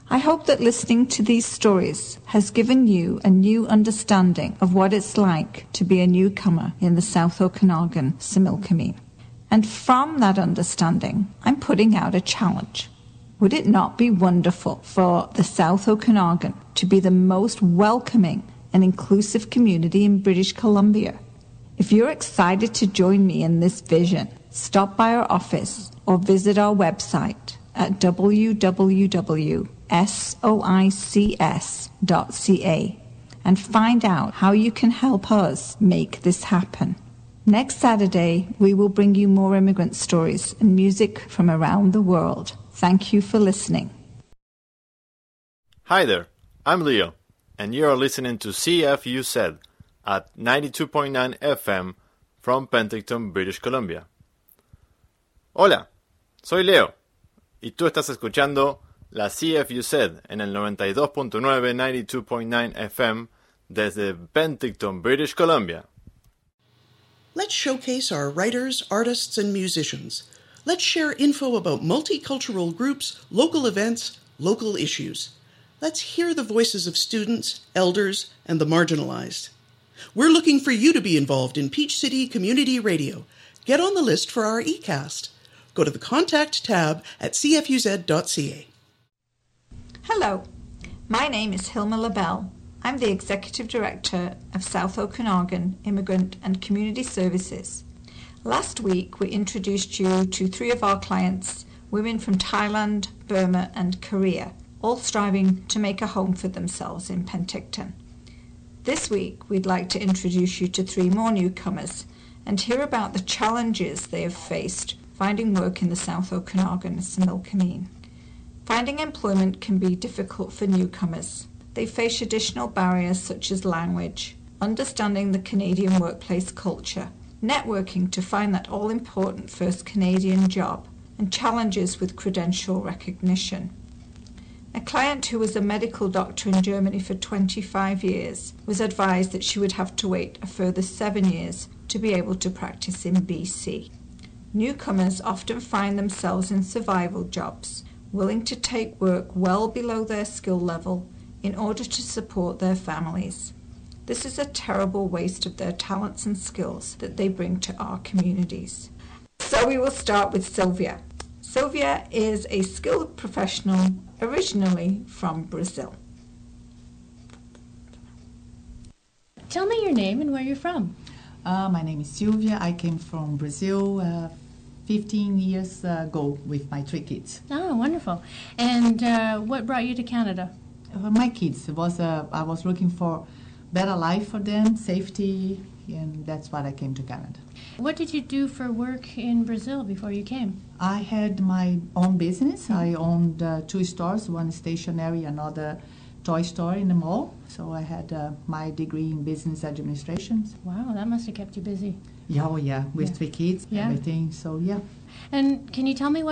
I hope that listening to these stories has given you a new understanding of what it's like to be a newcomer in the South Okanagan Similkameen. And from that understanding, I'm putting out a challenge. Would it not be wonderful for the South Okanagan to be the most welcoming and inclusive community in British Columbia? If you're excited to join me in this vision, stop by our office or visit our website at www.soics.ca and find out how you can help us make this happen. Next Saturday, we will bring you more immigrant stories and music from around the world. Thank you for listening. Hi there, I'm Leo, and you are listening to CFU Said at 92.9 FM from Penticton, British Columbia. Hola, soy Leo, y tú estás escuchando la CFU Said en el 92.9, 92.9 FM desde Penticton, British Columbia. Let's showcase our writers, artists, and musicians. Let's share info about multicultural groups, local events, local issues. Let's hear the voices of students, elders, and the marginalized. We're looking for you to be involved in Peach City Community Radio. Get on the list for our eCast. Go to the Contact tab at cfuz.ca. Hello, my name is Hilma LaBelle. I'm the Executive Director of South Okanagan Immigrant and Community Services. Last week, we introduced you to 3 of our clients, women from Thailand, Burma, and Korea, all striving to make a home for themselves in Penticton. This week, we'd like to introduce you to 3 more newcomers and hear about the challenges they have faced finding work in the South Okanagan Similkameen. Finding employment can be difficult for newcomers. They face additional barriers such as language, understanding the Canadian workplace culture, networking to find that all-important first Canadian job, and challenges with credential recognition. A client who was a medical doctor in Germany for 25 years was advised that she would have to wait a further 7 years to be able to practice in BC. Newcomers often find themselves in survival jobs, willing to take work well below their skill level in order to support their families. This is a terrible waste of their talents and skills that they bring to our communities. So we will start with Sylvia. Sylvia is a skilled professional originally from Brazil. Tell me your name and where you're from. My name is Sylvia. I came from Brazil 15 years ago with my 3 kids. Oh, wonderful. And what brought you to Canada? My kids. I was looking for better life for them, safety, and that's why I came to Canada. What did you do for work in Brazil before you came? I had my own business. I owned 2 stores, one stationery, another toy store in the mall. So I had my degree in business administration. Wow, that must have kept you busy. Yeah, with 3 kids, everything. So, yeah. And can you tell me what